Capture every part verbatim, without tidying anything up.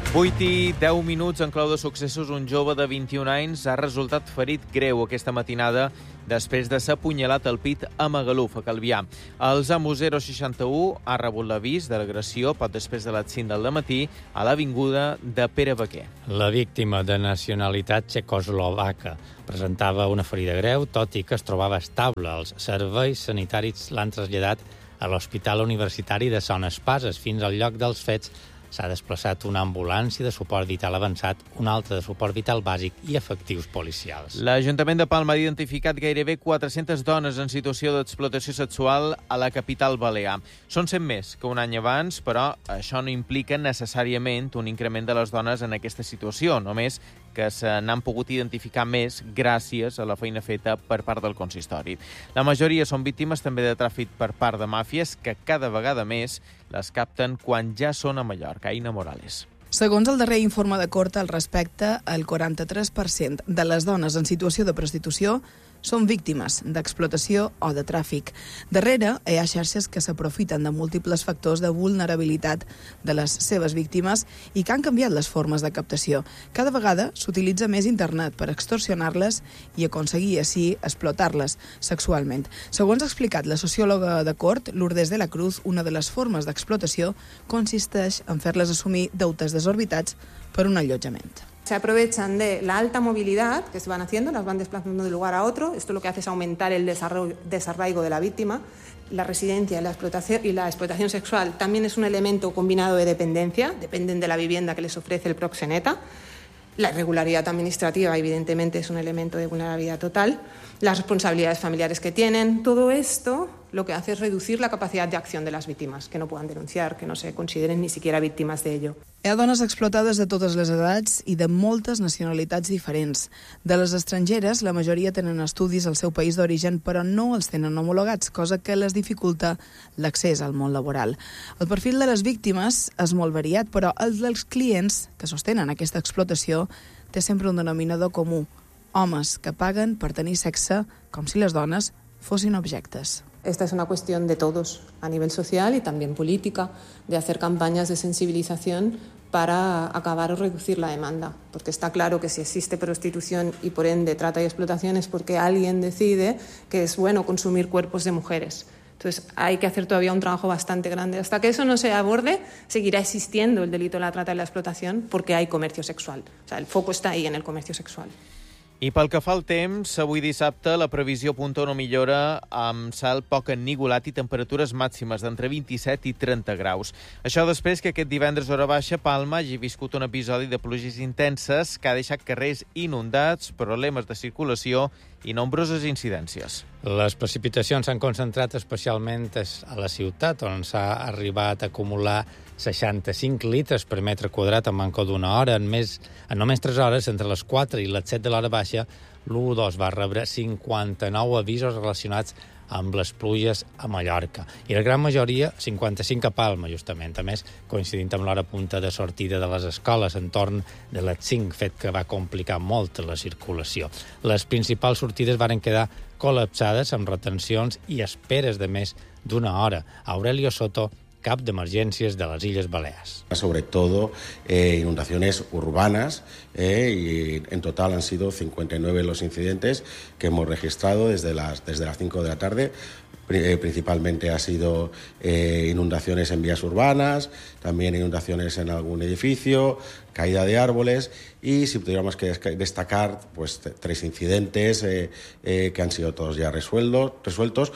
vuit i deu minuts en clau de successos. Un jove de vint-i-un anys ha resultat ferit greu aquesta matinada després de ser apunyalat al pit a Magaluf, a Calvià. El SAMU zero seixanta u ha rebut l'avís de l'agressió poc després de les cinc del dematí a l'avinguda de Pere Baquer. La víctima, de nacionalitat txecoslovaca, presentava una ferida greu, tot i que es trobava estable. Els serveis sanitaris l'han traslladat a l'Hospital Universitari de Son Espases. Fins al lloc dels fets s'ha desplaçat una ambulància de suport vital avançat, una altra de suport vital bàsic i efectius policials. L'Ajuntament de Palma ha identificat gairebé quatre-centes dones en situació d'explotació sexual a la capital balear. Són cent més que un any abans, però això no implica necessàriament un increment de les dones en aquesta situació, només que se n'han pogut identificar més gràcies a la feina feta per part del consistori. La majoria són víctimes també de tràfic per part de màfies que cada vegada més les capten quan ja són a Mallorca. Aina Morales. Segons el darrer informe de Cort al respecte, el quaranta-tres per cent de les dones en situació de prostitució són víctimes d'explotació o de tràfic. Darrere, hi ha xarxes que s'aprofiten de múltiples factors de vulnerabilitat de les seves víctimes i que han canviat les formes de captació. Cada vegada s'utilitza més internet per extorsionar-les i aconseguir així explotar-les sexualment. Segons ha explicat la sociòloga de Cort, Lourdes de la Cruz, una de les formes d'explotació consisteix en fer-les assumir deutes desorbitats per un allotjament. Se aprovechan de la alta movilidad que se van haciendo, las van desplazando de lugar a otro. Esto lo que hace es aumentar el desarraigo de la víctima. La residencia y la explotación, y la explotación sexual también es un elemento combinado de dependencia, dependen de la vivienda que les ofrece el proxeneta. La irregularidad administrativa, evidentemente, es un elemento de vulnerabilidad total. Las responsabilidades familiares que tienen. Todo esto lo que hace es reducir la capacidad de acción de las víctimas, que no puedan denunciar, que no se consideren ni siquiera víctimas de ello. Hi ha dones explotades de totes les edats i de moltes nacionalitats diferents. De les estrangeres, la majoria tenen estudis al seu país d'origen, però no els tenen homologats, cosa que les dificulta l'accés al món laboral. El perfil de les víctimes és molt variat, però el dels clients que sostenen aquesta explotació té sempre un denominador comú: homes que paguen per tenir sexe com si les dones fossin objectes. Esta es una cuestión de todos, a nivel social y también política, de hacer campañas de sensibilización para acabar o reducir la demanda. Porque está claro que si existe prostitución y por ende trata y explotación es porque alguien decide que es bueno consumir cuerpos de mujeres. Entonces hay que hacer todavía un trabajo bastante grande. Hasta que eso no se aborde, seguirá existiendo el delito de la trata y la explotación porque hay comercio sexual. O sea, el foco está ahí en el comercio sexual. I pel que fa al temps, avui dissabte la previsió apunta una millora amb cel poc ennigolat i temperatures màximes d'entre vint-i-set i trenta graus. Això després que aquest divendres hora baixa Palma hagi viscut un episodi de pluges intenses que ha deixat carrers inundats, problemes de circulació i nombroses incidències. Les precipitacions s'han concentrat especialment a la ciutat, on s'ha arribat a acumular seixanta-cinc litres per metre quadrat en manco d'una hora. En, més, en només tres hores, entre les quatre i les set de l'hora baixa, l'u dos va rebre cinquanta-nou avisos relacionats amb les pluges a Mallorca. I la gran majoria, cinquanta-cinc a Palma, justament. A més, coincidint amb l'hora punta de sortida de les escoles, entorn de les cinc, fet que va complicar molt la circulació. Les principals sortides varen quedar col·lapsades amb retencions i esperes de més d'una hora. Aurelio Soto, cap d'emergències de les Illes Balears. Sobre todo eh, inundaciones urbanas eh, y en total han sido cincuenta y nueve los incidentes que hemos registrado desde las, desde las cinco de la tarde. Eh, principalmente ha sido eh, inundaciones en vías urbanas, también inundaciones en algún edificio, caída de árboles y si tuviéramos que destacar pues tres incidentes eh, eh, que han sido todos ya resueltos, resueltos.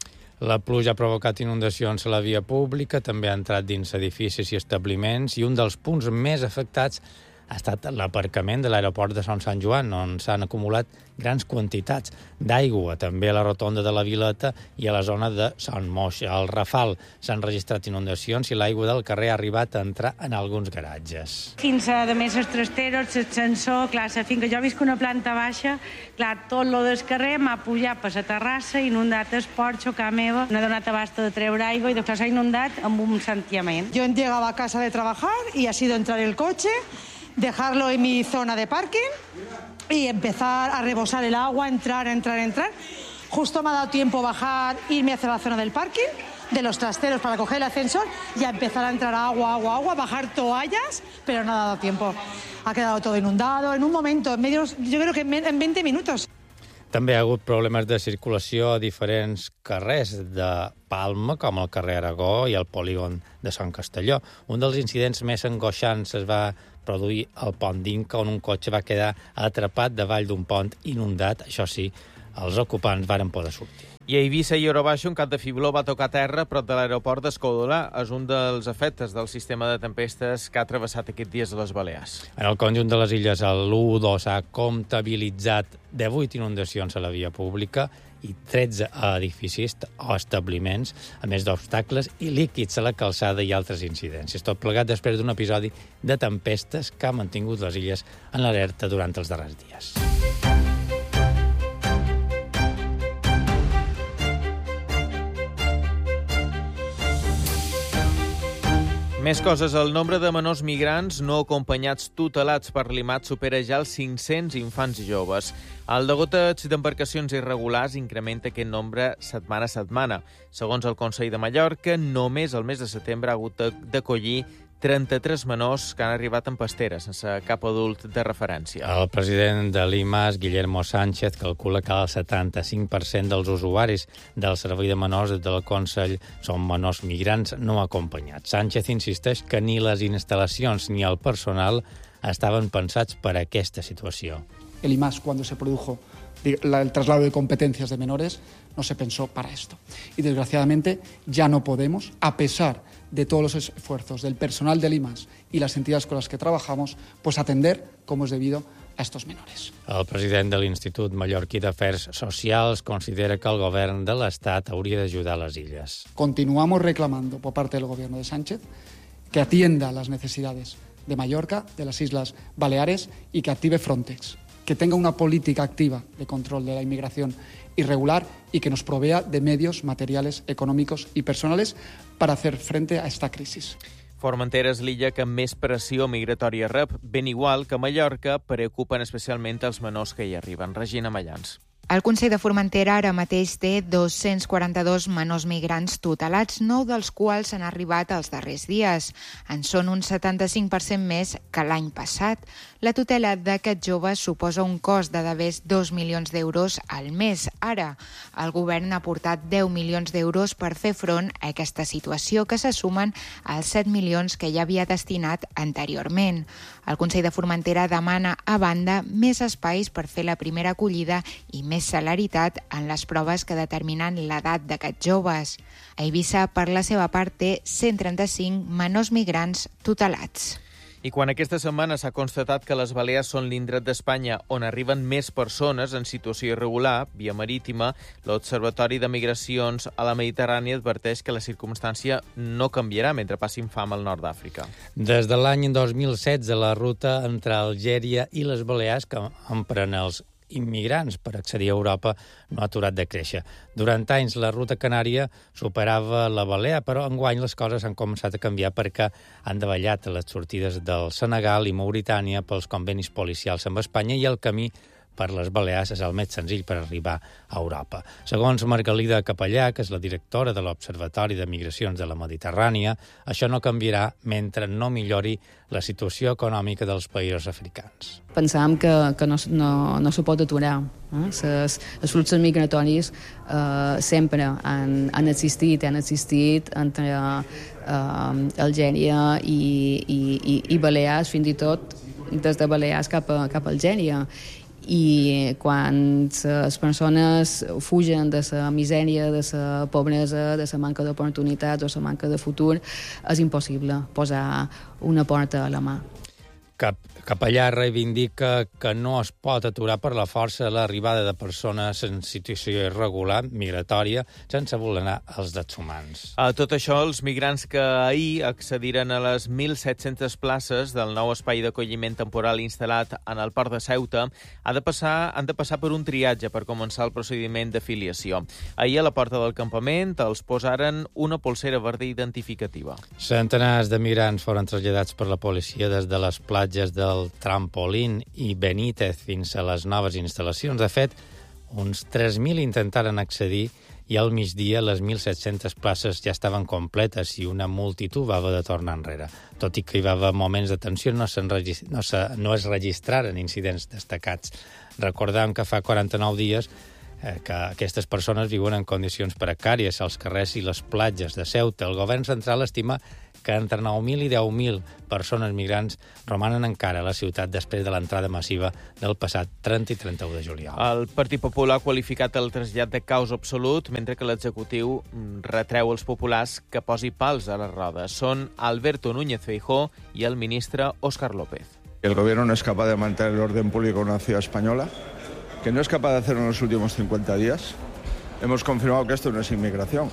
La pluja ha provocat inundacions a la via pública, també ha entrat dins edificis i establiments, i un dels punts més afectats ha estat l'aparcament de l'aeroport de Son Sant Joan, on s'han acumulat grans quantitats d'aigua, també a la rotonda de la Vileta i a la zona de Son Moixa. Al Rafal s'han registrat inundacions i l'aigua del carrer ha arribat a entrar en alguns garatges. Fins a de més els trasteros, l'ascensor, clar, la finca. Jo visc una planta baixa, clar, tot lo del carrer m'ha pujat per la terrassa, inundat el porxo, casa meva, no he donat abasta de treure aigua i després s'ha inundat amb un santiament. Yo llegaba a casa de trabajar y ha sido entrar el coche, dejarlo en mi zona de parking y empezar a rebosar el agua, entrar, entrar, entrar. Justo me ha dado tiempo bajar, irme hacia la zona del parking, de los trasteros para coger el ascensor y a empezar a entrar agua, agua, agua, bajar toallas, pero no ha dado tiempo. Ha quedado todo inundado en un momento, en medio, yo creo que en veinte minutos. També hi ha hagut problemes de circulació a diferents carrers de Palma, com el carrer Aragó i el polígon de Sant Castelló. Un dels incidents més angoixants es va produir al pont d'Inca, on un cotxe va quedar atrapat davall d'un pont inundat. Això sí, els ocupants varen poder sortir. I a Eivissa i Eurobaixo, un cap de fibló va tocar terra prop de l'aeroport d'Escòdola. És un dels efectes del sistema de tempestes que ha travessat aquests dies a les Balears. En el conjunt de les illes, l'U dos ha comptabilitzat divuit inundacions a la via pública i tretze a edificis o establiments, a més d'obstacles i líquids a la calçada i altres incidències. Tot plegat després d'un episodi de tempestes que ha mantingut les illes en l'alerta durant els darrers dies. Més coses. El nombre de menors migrants no acompanyats tutelats per l'I M A T supera ja els cinc-cents infants i joves. El degoteig d'embarcacions irregulars incrementa aquest nombre setmana a setmana. Segons el Consell de Mallorca, només el mes de setembre ha hagut d'acollir trenta-tres menors que han arribat en pastera, sense cap adult de referència. El president de l'I M A S, Guillermo Sánchez, calcula que el setanta-cinc per cent dels usuaris del servei de menors del Consell són menors migrants no acompanyats. Sánchez insisteix que ni les instal·lacions ni el personal estaven pensats per a aquesta situació. El I M A S, cuando se produjo el traslado de competencias de menores, no se pensó para esto. Y desgraciadamente ya no podemos, a pesar de todos los esfuerzos del personal del I M A S y las entidades con las que trabajamos, pues atender como es debido a estos menores. El president de l'Institut Mallorquí d'Afers Socials considera que el govern de l'Estat hauria d'ajudar les illes. Continuamos reclamando por parte del gobierno de Sánchez que atienda las necesidades de Mallorca, de las Islas Baleares y que active Frontex, que tenga una política activa de control de la inmigración irregular y que nos provea de medios materiales, econòmics i personals per hacer frente a esta crisis. Formentera és l'illa que més pressió migratòria rep, ben igual que Mallorca, preocupen especialment els menors que hi arriben. Regina Mallans. El Consell de Formentera ara mateix té dos-cents quaranta-dos menors migrants tutelats, nou dels quals han arribat els darrers dies. En són un setanta-cinc per cent més que l'any passat. La tutela d'aquests joves suposa un cost de devers dos milions d'euros al mes. Ara, el govern ha aportat deu milions d'euros per fer front a aquesta situació, que se sumen als set milions que ja havia destinat anteriorment. El Consell de Formentera demana, a banda, més espais per fer la primera acollida i més més celeritat en les proves que determinen l'edat d'aquests joves. A Eivissa, per la seva part, té cent trenta-cinc menors migrants tutelats. I quan aquesta setmana s'ha constatat que les Balears són l'indret d'Espanya on arriben més persones en situació irregular, via marítima, l'Observatori de Migracions a la Mediterrània adverteix que la circumstància no canviarà mentre passin fam al nord d'Àfrica. Des de l'any dos mil setze, la ruta entre Algèria i les Balears, que empren els immigrants per accedir a Europa, no ha aturat de créixer. Durant anys la ruta canària superava la Balea, però enguany les coses han començat a canviar perquè han davallat les sortides del Senegal i Mauritània pels convenis policials amb Espanya i el camí per les Balears és el més senzill per arribar a Europa. Segons Margalida Capellà, que és la directora de l'Observatori de Migracions de la Mediterrània, això no canviarà mentre no millori la situació econòmica dels països africans. Pensàvem que, que no, no, no se pot aturar. Eh? Ses, els fluxos migratoris eh, sempre han, han existit, han existit entre eh, Algèria i, i, i, i Balears, fins i tot des de Balears cap a, cap a Algèria. I quan les persones fugen de la misèria, de la pobresa, de la manca d'oportunitats o la manca de futur, és impossible posar una porta a la mà. Cap, Capellà reivindica que no es pot aturar per la força l'arribada de persones en situació irregular, migratòria, sense vulnerar els drets humans. A tot això, els migrants que ahir accediren a les mil set-centes places del nou espai d'acolliment temporal instal·lat en el port de Ceuta ha de passar, han de passar per un triatge per començar el procediment d'afiliació. Ahir, a la porta del campament, els posaren una polsera verda identificativa. Centenars de migrants foren traslladats per la policia des de les platges del Trampolín i Benítez fins a les noves instal·lacions. De fet, uns tres mil intentaren accedir i al migdia les mil set-centes places ja estaven completes i una multitud va haver de tornar enrere. Tot i que hi va haver moments de tensió, no, no, no es registraren incidents destacats. Recordem que fa quaranta-nou dies eh, que aquestes persones viuen en condicions precàries als carrers i les platges de Ceuta. El govern central estima que entre nou mil i deu mil persones migrants romanen encara a la ciutat després de l'entrada massiva del passat trenta i trenta-u de juliol. El Partit Popular ha qualificat el trasllat de caos absolut, mentre que l'executiu retreu als populars que posi pals a les rodes. Són Alberto Núñez Feijóo i el ministre Óscar López. El gobierno no es capaz de mantener el orden público en una ciudad española, que no es capaz de hacerlo en los últimos cincuenta días. Hemos confirmado que esto no es inmigración.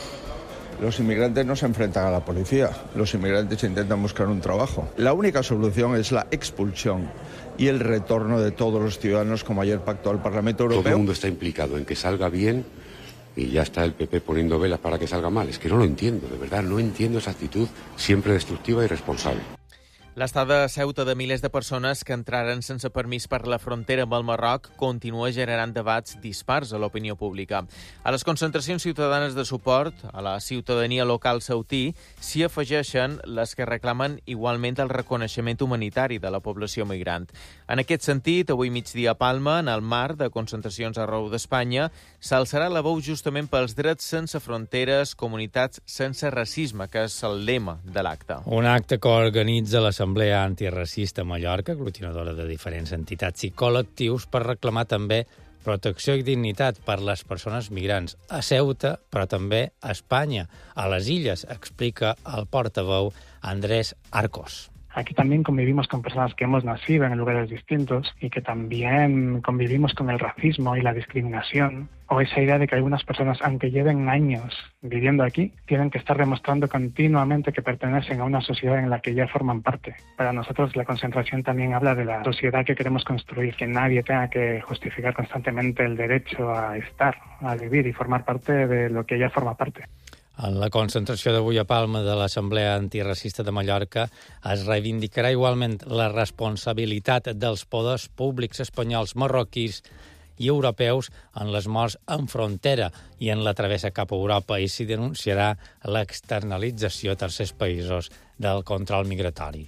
Los inmigrantes no se enfrentan a la policía, los inmigrantes intentan buscar un trabajo. La única solución es la expulsión y el retorno de todos los ciudadanos, como ayer pactó el Parlamento Europeo. Todo el mundo está implicado en que salga bien y ya está el P P poniendo velas para que salga mal. Es que no lo entiendo, de verdad, no entiendo esa actitud siempre destructiva y irresponsable. L'estada a Ceuta de milers de persones que entraren sense permís per la frontera amb el Marroc continua generant debats dispars a l'opinió pública. A les concentracions ciutadanes de suport a la ciutadania local ceutí s'hi afegeixen les que reclamen igualment el reconeixement humanitari de la població migrant. En aquest sentit, avui migdia a Palma, en el marc de concentracions arreu d'Espanya, s'alçarà la veu justament pels drets sense fronteres, comunitats sense racisme, que és el lema de l'acte. Un acte que organitza la Assemblea Antiracista a Mallorca, aglutinadora de diferents entitats i col·lectius, per reclamar també protecció i dignitat per les persones migrants a Ceuta, però també a Espanya, a les Illes, explica el portaveu Andrés Arcos. Aquí también convivimos con personas que hemos nacido en lugares distintos y que también convivimos con el racismo y la discriminación, o esa idea de que algunas personas, aunque lleven años viviendo aquí, tienen que estar demostrando continuamente que pertenecen a una sociedad en la que ya forman parte. Para nosotros la concentración también habla de la sociedad que queremos construir, que nadie tenga que justificar constantemente el derecho a estar, a vivir y formar parte de lo que ya forma parte. En la concentració d'avui a Palma de l'Assemblea Antiracista de Mallorca es reivindicarà igualment la responsabilitat dels poders públics espanyols, marroquís i europeus en les morts en frontera i en la travessa cap a Europa, i s'hi denunciarà l'externalització a tercers països del control migratori.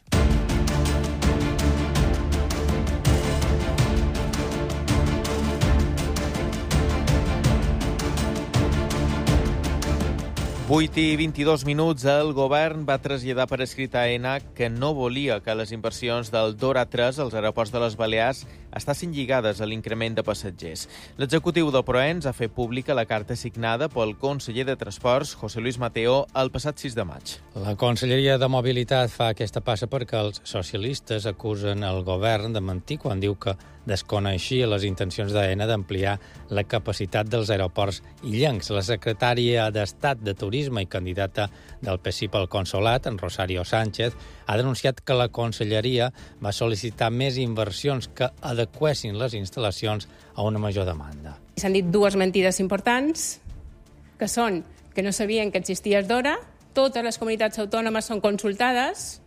vuit i vint-i-dos minuts, el govern va traslladar per escrit a AENA que no volia que les inversions del Dora tres als aeroports de les Balears estessin lligades a l'increment de passatgers. L'executiu del Proens ha fet pública la carta signada pel conseller de Transports, José Luis Mateo, el passat sis de maig. La Conselleria de Mobilitat fa aquesta passa perquè els socialistes acusen el govern de mentir quan diu que desconeixia les intencions d'AENA d'ampliar la capacitat dels aeroports illencs. La secretària d'Estat de Turisme i candidata del P S I pel Consolat, en Rosario Sánchez, ha denunciat que la Conselleria va sol·licitar més inversions que adequessin les instal·lacions a una major demanda. S'han dit dues mentides importants, que són que no sabien que existia Dora, totes les comunitats autònomes són consultades,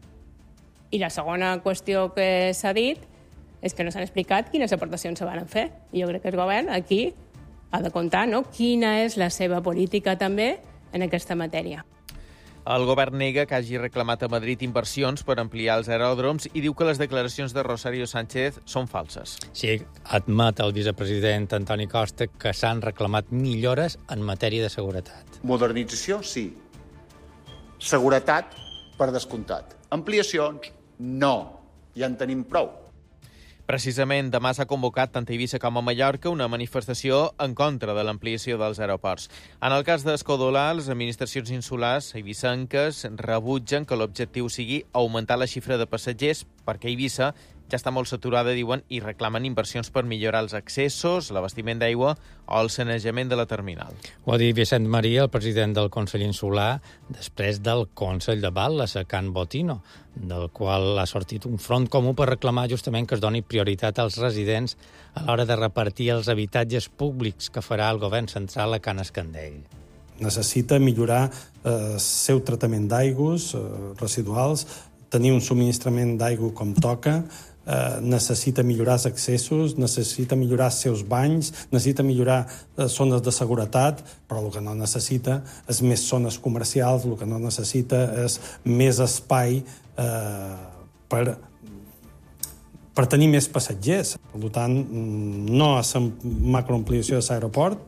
i la segona qüestió que s'ha dit és que no s'han explicat quines aportacions se van fer. I jo crec que el govern aquí ha de comptar, no?, quina és la seva política també en aquesta matèria. El govern nega que hagi reclamat a Madrid inversions per ampliar els aeròdroms i diu que les declaracions de Rosario Sánchez són falses. Sí, admet el vicepresident Antoni Costa que s'han reclamat millores en matèria de seguretat. Modernització, sí. Seguretat, per descomptat. Ampliacions, no. Ja en tenim prou. Precisament, demà s'ha convocat tant a Eivissa com a Mallorca una manifestació en contra de l'ampliació dels aeroports. En el cas d'Escodolar, les administracions insulars eivissenques rebutgen que l'objectiu sigui augmentar la xifra de passatgers perquè Eivissa ja està molt saturada, diuen, i reclamen inversions per millorar els accessos, l'abastiment d'aigua o el sanejament de la terminal. Ho ha dit Vicent Maria, el president del Consell Insular, després del Consell de Balles a Can Botino, del qual ha sortit un front comú per reclamar justament que es doni prioritat als residents a l'hora de repartir els habitatges públics que farà el govern central a Can Escandell. Necessita millorar el eh, seu tractament d'aigües eh, residuals, tenir un subministrament d'aigua com toca, eh, necessita millorar els accessos, necessita millorar els seus banys, necessita millorar les zones de seguretat, però el que no necessita és més zones comercials, el que no necessita és més espai eh, per, per tenir més passatgers. Per tant, no és la macroampliació de l'aeroport.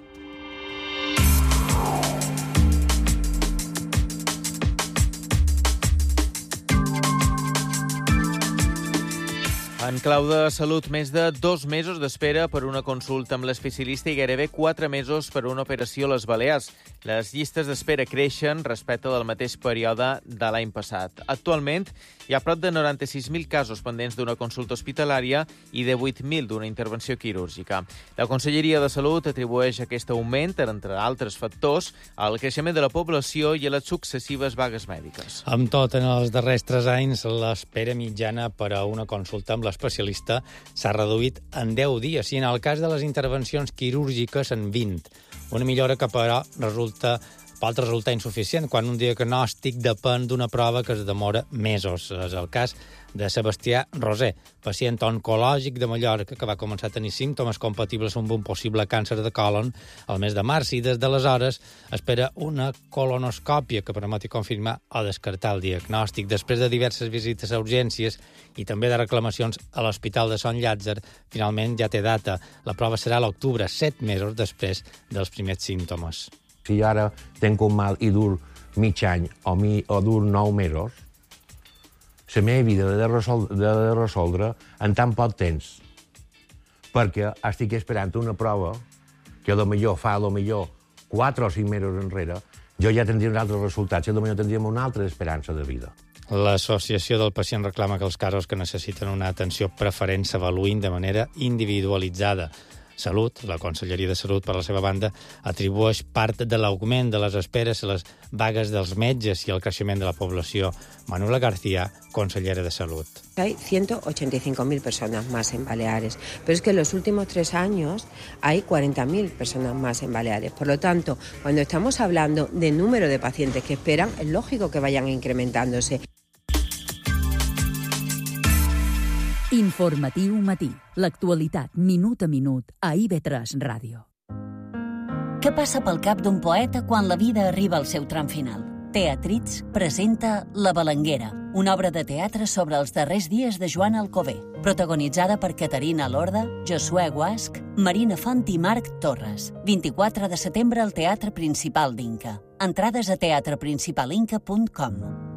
En clau de salut, més de dos mesos d'espera per una consulta amb l'especialista i gairebé quatre mesos per una operació a les Balears. Les llistes d'espera creixen respecte del mateix període de l'any passat. Actualment, hi ha prop de noranta-sis mil casos pendents d'una consulta hospitalària i de vuit mil d'una intervenció quirúrgica. La Conselleria de Salut atribueix aquest augment, entre altres factors, al creixement de la població i a les successives vagues mèdiques. Amb tot, en els darrers tres anys, l'espera mitjana per a una consulta amb l'especialista s'ha reduït en deu dies i en el cas de les intervencions quirúrgiques en vint. Una millora que, però, resulta, pot resultar insuficient quan un diagnòstic depèn d'una prova que es demora mesos. És el cas de Sebastià Roser, pacient oncològic de Mallorca que va començar a tenir símptomes compatibles amb un possible càncer de còlon al mes de març i des d'aleshores espera una colonoscòpia que permeti confirmar o descartar el diagnòstic. Després de diverses visites a urgències i també de reclamacions a l'Hospital de Sant Llàtzer, finalment ja té data. La prova serà a l'octubre, set mesos després dels primers símptomes. Si ara tenc un mal i dur mig any o, mi, o dur nou mesos, la meva vida de resoldre, de resoldre en tan poc temps, perquè estic esperant una prova que a lo millor fa a lo millor quatre o cinc mesos enrere, jo ja tindria uns altres resultats i a lo millor tindríem una altra esperança de vida. L'Associació del Pacient reclama que els casos que necessiten una atenció preferent s'avaluïn de manera individualitzada. Salut, la Conselleria de Salut, per la seva banda, atribueix part de l'augment de les esperes a les vagues dels metges i el creixement de la població. Manuela García, consellera de Salud. Hay ciento ochenta y cinco mil personas más en Baleares, pero es que en los últimos tres años hay cuarenta mil personas más en Baleares. Por lo tanto, cuando estamos hablando de número de pacientes que esperan, es lógico que vayan incrementándose. Informatiu Matí. L'actualitat minut a minut a I V tres Ràdio. Què passa pel cap d'un poeta quan la vida arriba al seu tram final? Teatrits presenta La Balanguera, una obra de teatre sobre els darrers dies de Joan Alcover, protagonitzada per Caterina Lorda, Josué Guasch, Marina Font i Marc Torres. vint-i-quatre de setembre al Teatre Principal d'Inca. Entrades a teatre principal inca punt com.